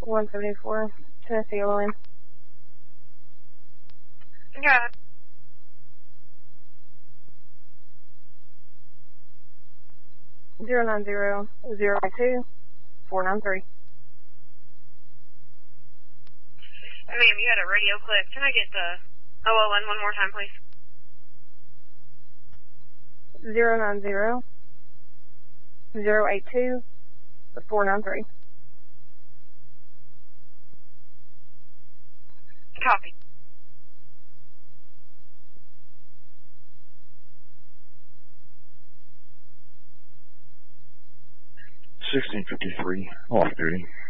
174, Tennessee LON. Got it. 090-082-493. Ma'am, you had a radio clip. Can I get the OLN one more time, please? 090-082-493. Copy. $16.53 off duty.